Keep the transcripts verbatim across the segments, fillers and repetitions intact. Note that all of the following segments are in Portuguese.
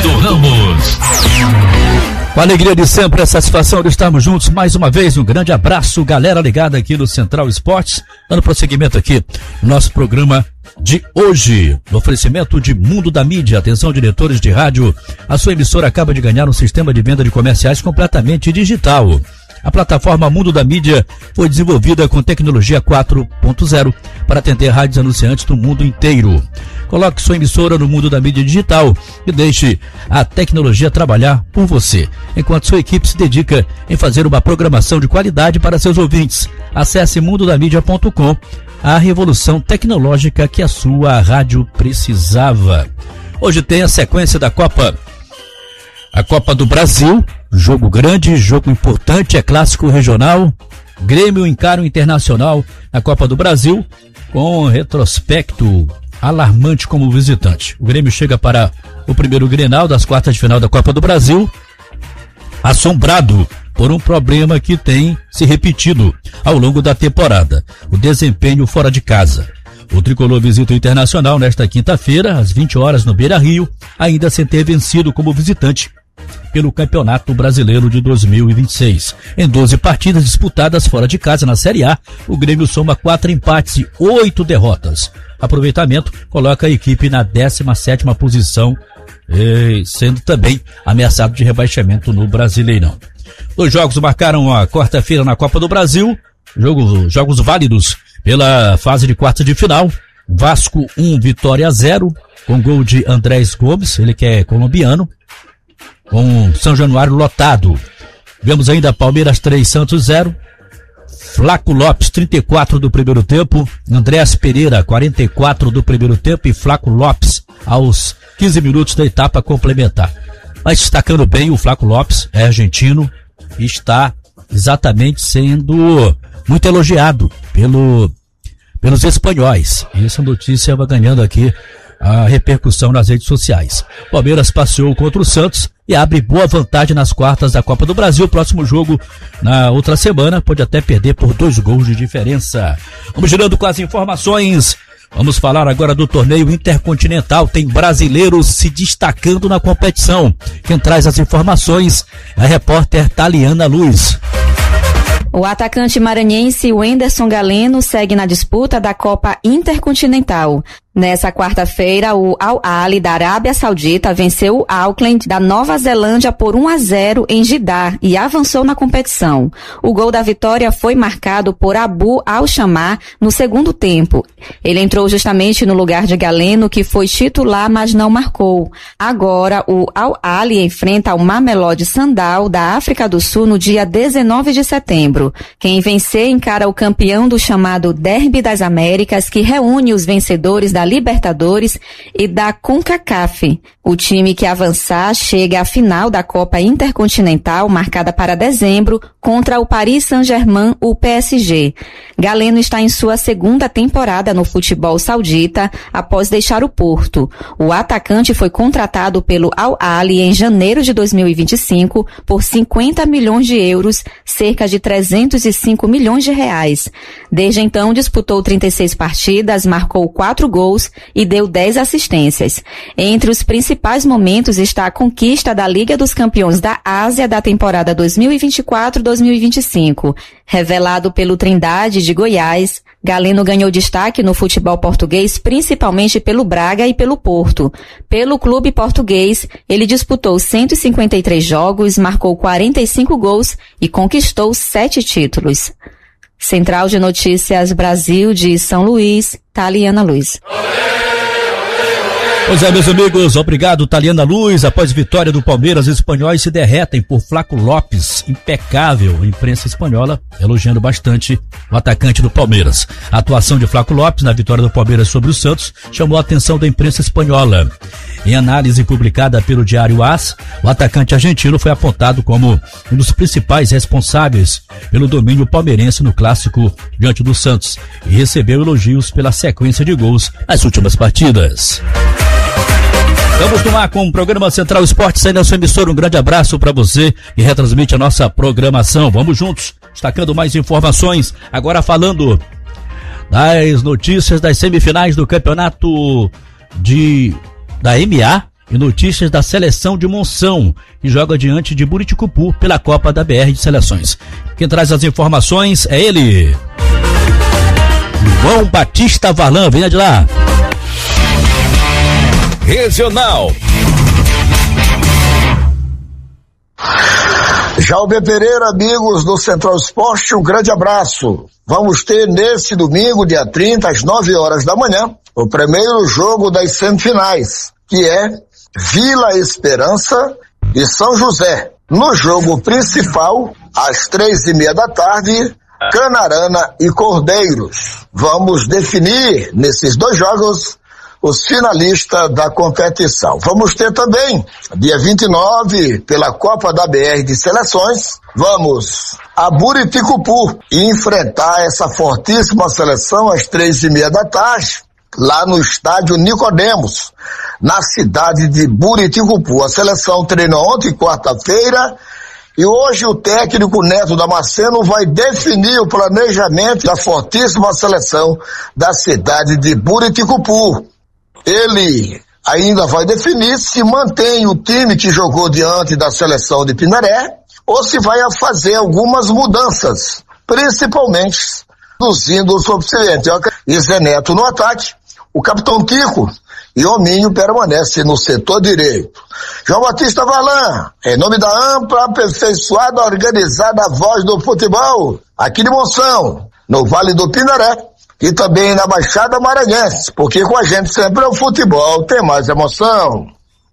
Roberto Ramos. Com a alegria de sempre, a satisfação de estarmos juntos mais uma vez. Um grande abraço, galera ligada aqui no Central Esportes, dando prosseguimento aqui no nosso programa de hoje. No oferecimento de Mundo da Mídia. Atenção, diretores de rádio, a sua emissora acaba de ganhar um sistema de venda de comerciais completamente digital. A plataforma Mundo da Mídia foi desenvolvida com tecnologia quatro ponto zero para atender rádios anunciantes do mundo inteiro. Coloque sua emissora no mundo da mídia digital e deixe a tecnologia trabalhar por você, enquanto sua equipe se dedica em fazer uma programação de qualidade para seus ouvintes. Acesse mundo da mídia ponto com, a revolução tecnológica que a sua rádio precisava. Hoje tem a sequência da Copa, a Copa do Brasil, jogo grande, jogo importante, é clássico regional. Grêmio encara o Internacional na Copa do Brasil com retrospecto alarmante como visitante. O Grêmio chega para o primeiro Grenal das quartas de final da Copa do Brasil, assombrado por um problema que tem se repetido ao longo da temporada: o desempenho fora de casa. O tricolor visita o Internacional nesta quinta-feira, às vinte horas, no Beira-Rio, ainda sem ter vencido como visitante pelo Campeonato Brasileiro de dois mil e vinte e seis. Em doze partidas disputadas fora de casa na Série A, o Grêmio soma quatro empates e oito derrotas. Aproveitamento coloca a equipe na décima sétima posição, sendo também ameaçado de rebaixamento no Brasileirão. Dois jogos marcaram a quarta-feira na Copa do Brasil, jogo, jogos válidos pela fase de quartas de final. Vasco um, Vitória zero, com gol de Andrés Gomes, ele que é colombiano, com São Januário lotado. Vemos ainda Palmeiras três, Santos zero. Flaco Lopes, trinta e quatro do primeiro tempo. Andréas Pereira, quarenta e quatro do primeiro tempo. E Flaco Lopes, aos quinze minutos da etapa complementar. Mas destacando bem, o Flaco Lopes é argentino e está exatamente sendo muito elogiado pelo, pelos espanhóis. E essa notícia vai ganhando aqui a repercussão nas redes sociais. Palmeiras passeou contra o Santos e abre boa vantagem nas quartas da Copa do Brasil. Próximo jogo na outra semana, pode até perder por dois gols de diferença. Vamos girando com as informações. Vamos falar agora do torneio intercontinental. Tem brasileiros se destacando na competição. Quem traz as informações é a repórter Taliana Luz. O atacante maranhense Wenderson Galeno segue na disputa da Copa Intercontinental. Nessa quarta-feira, o Al-Ahly da Arábia Saudita venceu o Auckland da Nova Zelândia por um a zero em Jeddah e avançou na competição. O gol da vitória foi marcado por Abu Al-Shamar no segundo tempo. Ele entrou justamente no lugar de Galeno, que foi titular, mas não marcou. Agora, o Al-Ahly enfrenta o Mamelodi Sundowns da África do Sul no dia dezenove de setembro. Quem vencer encara o campeão do chamado Derby das Américas, que reúne os vencedores da Libertadores e da CONCACAF. O time que avançar chega à final da Copa Intercontinental, marcada para dezembro, contra o Paris Saint-Germain, o P S G. Galeno está em sua segunda temporada no futebol saudita, após deixar o Porto. O atacante foi contratado pelo Al-Ahly em janeiro de dois mil e vinte e cinco por cinquenta milhões de euros, cerca de trezentos e cinco milhões de reais. Desde então disputou trinta e seis partidas, marcou quatro gols e deu dez assistências. Entre os principais momentos está a conquista da Liga dos Campeões da Ásia da temporada dois mil e vinte e quatro dois mil e vinte e cinco. Revelado pelo Trindade de Goiás, Galeno ganhou destaque no futebol português, principalmente pelo Braga e pelo Porto. Pelo clube português, ele disputou cento e cinquenta e três jogos, marcou quarenta e cinco gols e conquistou sete títulos. Central de Notícias Brasil de São Luís, Taliana Luz. Pois é, meus amigos, obrigado, Taliana Luz. Após vitória do Palmeiras, os espanhóis se derretem por Flaco Lopes. Impecável, a imprensa espanhola elogiando bastante o atacante do Palmeiras. A atuação de Flaco Lopes na vitória do Palmeiras sobre o Santos chamou a atenção da imprensa espanhola. Em análise publicada pelo Diário AS, o atacante argentino foi apontado como um dos principais responsáveis pelo domínio palmeirense no clássico diante do Santos e recebeu elogios pela sequência de gols nas últimas partidas. Vamos no ar com o programa Central Esportes, saindo da sua emissora. Um grande abraço para você que retransmite a nossa programação. Vamos juntos, destacando mais informações. Agora falando das notícias das semifinais do campeonato de, da M A, e notícias da seleção de Monção, que joga diante de Buriticupu pela Copa da B R de Seleções. Quem traz as informações é ele, João Batista Varlan. Venha de lá. Regional. Jalber Pereira, amigos do Central Esporte, um grande abraço. Vamos ter nesse domingo, dia trinta, às nove horas da manhã, o primeiro jogo das semifinais, que é Vila Esperança e São José. No jogo principal, às três e meia da tarde, Canarana e Cordeiros. Vamos definir nesses dois jogos os finalistas da competição. Vamos ter também, dia vinte e nove, pela Copa da B R de Seleções, vamos a Buriticupu enfrentar essa fortíssima seleção às três e meia da tarde, lá no estádio Nicodemos, na cidade de Buriticupu. A seleção treinou ontem, quarta-feira, e hoje o técnico Neto Damasceno vai definir o planejamento da fortíssima seleção da cidade de Buriticupu. Ele ainda vai definir se mantém o time que jogou diante da seleção de Pindaré ou se vai fazer algumas mudanças, principalmente reduzindo os substituintes. E Zé Neto no ataque, o capitão Tico e Ominho permanece no setor direito. João Batista Varlan, em nome da ampla, aperfeiçoada, organizada Voz do Futebol, aqui de Monção, no Vale do Pindaré, e também na Baixada Maranhense, porque com a gente sempre é o futebol, tem mais emoção.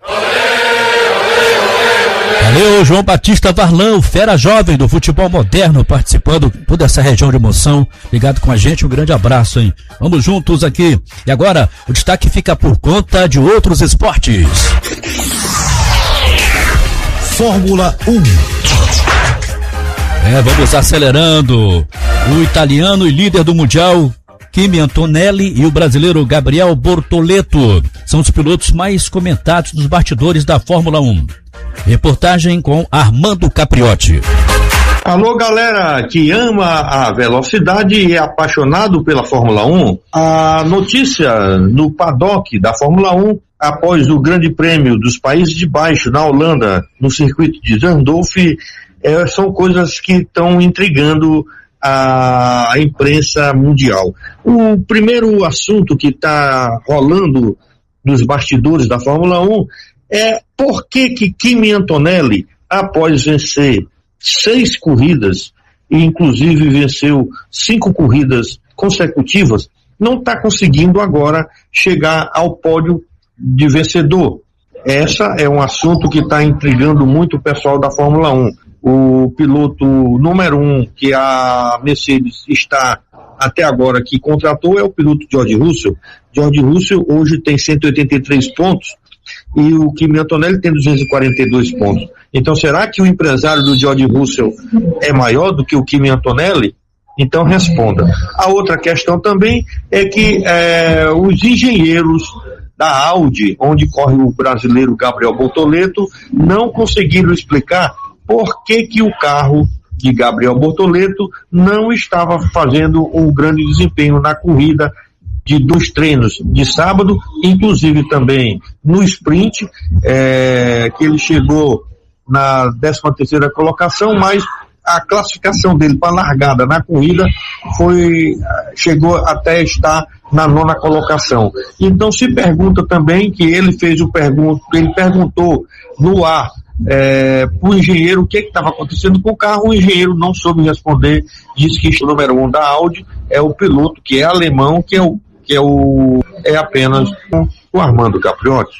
Valeu, João Batista Varlan, o fera jovem do futebol moderno, participando de toda essa região de emoção, ligado com a gente, um grande abraço, hein? Vamos juntos aqui. E agora, o destaque fica por conta de outros esportes. Fórmula um. É, vamos acelerando. O italiano e líder do Mundial, Kimi Antonelli, e o brasileiro Gabriel Bortoleto são os pilotos mais comentados dos bastidores da Fórmula um. Reportagem com Armando Capriotti. Alô, galera que ama a velocidade e é apaixonado pela Fórmula um. A notícia no paddock da Fórmula um, após o Grande Prêmio dos Países de Baixo, na Holanda, no circuito de Zandorf, é, são coisas que estão intrigando a imprensa mundial. O primeiro assunto que está rolando nos bastidores da Fórmula um é por que que Kimi Antonelli, após vencer seis corridas, e inclusive venceu cinco corridas consecutivas, não está conseguindo agora chegar ao pódio de vencedor. Essa é um assunto que está intrigando muito o pessoal da Fórmula um. O piloto número um que a Mercedes está até agora que contratou é o piloto George Russell. George Russell hoje tem cento e oitenta e três pontos e o Kimi Antonelli tem duzentos e quarenta e dois pontos. Então será que o empresário do George Russell é maior do que o Kimi Antonelli? Então responda. A outra questão também é que é, os engenheiros da Audi, onde corre o brasileiro Gabriel Bortoleto, não conseguiram explicar por que que o carro de Gabriel Bortoleto não estava fazendo um grande desempenho na corrida de dos treinos de sábado, inclusive também no sprint, é, que ele chegou na décima terceira colocação, mas a classificação dele para largada na corrida foi, chegou até estar na nona colocação. Então se pergunta também que ele fez o pergunto, ele perguntou no ar É, para o engenheiro o que estava acontecendo com o carro. O engenheiro não soube responder, disse que o número um da Audi é o piloto, que é alemão, que é o que é o é apenas o Armando Capriotti.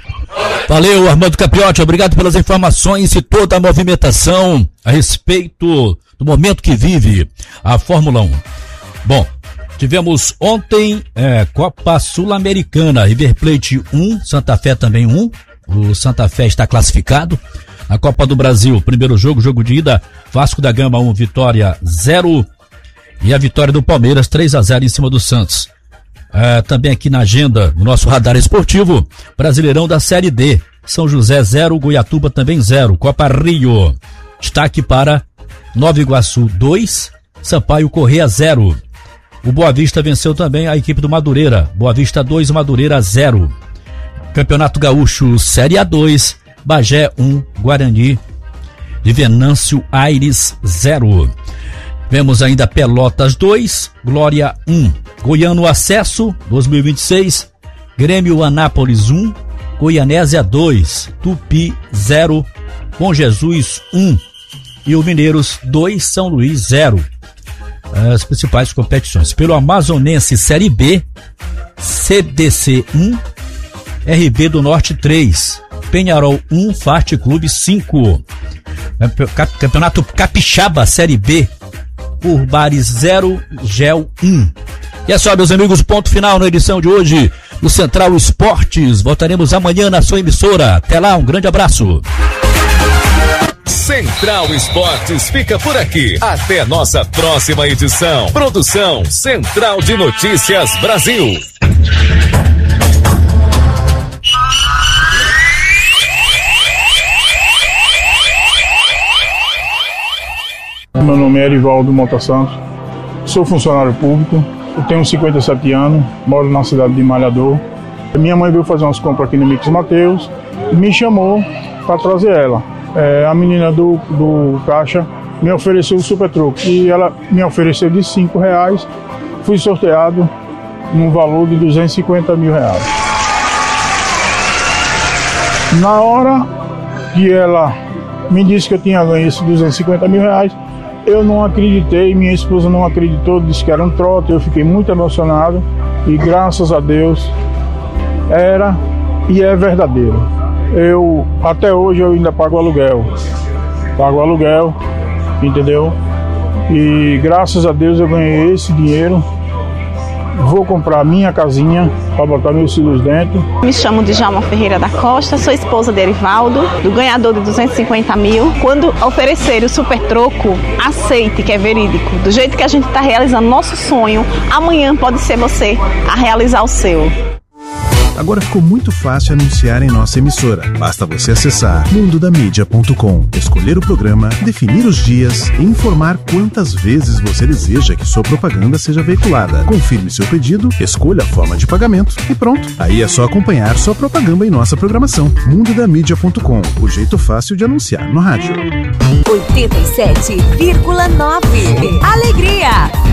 Valeu, Armando Capriotti, obrigado pelas informações e toda a movimentação a respeito do momento que vive a Fórmula um. Bom, tivemos ontem é, Copa Sul-Americana, River Plate um, Santa Fé também um. O Santa Fé está classificado. A Copa do Brasil, primeiro jogo, jogo de ida, Vasco da Gama um, Vitória zero. E a vitória do Palmeiras três a zero em cima do Santos. É, também aqui na agenda, no nosso radar esportivo, Brasileirão da Série D. São José zero, Goiatuba também zero. Copa Rio. Destaque para Nova Iguaçu dois, Sampaio Corrêa zero. O Boa Vista venceu também a equipe do Madureira. Boa Vista dois, Madureira zero. Campeonato Gaúcho Série A dois, Bagé um, Guarani de Venâncio Aires zero. Vemos ainda Pelotas dois, Glória um, Goiano Acesso dois mil e vinte e seis, Grêmio Anápolis um, Goianésia dois, Tupi zero, Bom Jesus um e o Mineiros dois, São Luís zero. As principais competições. Pelo Amazonense Série B, C D C um, R B do Norte três, Penharol um, Fart Clube cinco. Campeonato Capixaba Série B, Urbares zero, Gel um. E é só, meus amigos, ponto final na edição de hoje do Central Esportes. Voltaremos amanhã na sua emissora. Até lá, um grande abraço. Central Esportes fica por aqui. Até nossa próxima edição. Produção Central de Notícias Brasil. Meu nome é Erivaldo Mota Santos, sou funcionário público, eu tenho cinquenta e sete anos, moro na cidade de Malhador. Minha mãe veio fazer umas compras aqui no Mix Mateus e me chamou para trazer ela. É, a menina do, do caixa me ofereceu o super troco e ela me ofereceu de cinco reais, fui sorteado num valor de duzentos e cinquenta mil reais. Na hora que ela me disse que eu tinha ganho esses duzentos e cinquenta mil reais, eu não acreditei, minha esposa não acreditou, disse que era um trote, eu fiquei muito emocionado e graças a Deus era e é verdadeiro. Eu, até hoje eu ainda pago aluguel, pago aluguel, entendeu? E graças a Deus eu ganhei esse dinheiro, vou comprar minha casinha para botar meus filhos dentro. Me chamo Djalma Ferreira da Costa, sou esposa de Erivaldo, do ganhador de duzentos e cinquenta mil. Quando oferecer o super troco, aceite que é verídico. Do jeito que a gente está realizando nosso sonho, amanhã pode ser você a realizar o seu. Agora ficou muito fácil anunciar em nossa emissora. Basta você acessar mundo da mídia ponto com, escolher o programa, definir os dias e informar quantas vezes você deseja que sua propaganda seja veiculada. Confirme seu pedido, escolha a forma de pagamento e pronto. Aí é só acompanhar sua propaganda em nossa programação. mundo da mídia ponto com, o jeito fácil de anunciar no rádio. oitenta e sete vírgula nove Alegria.